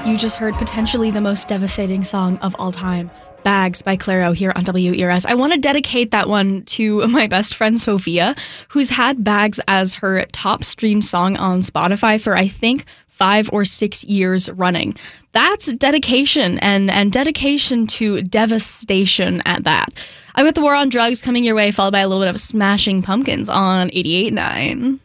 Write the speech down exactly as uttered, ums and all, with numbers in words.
You just heard potentially the most devastating song of all time, Bags by Clairo, here on W E R S. I want to dedicate that one to my best friend Sophia, who's had Bags as her top streamed song on Spotify for, I think, five or six years running. That's dedication, and, and dedication to devastation at that. I got The War on Drugs coming your way, followed by a little bit of Smashing Pumpkins on eighty-eight point nine.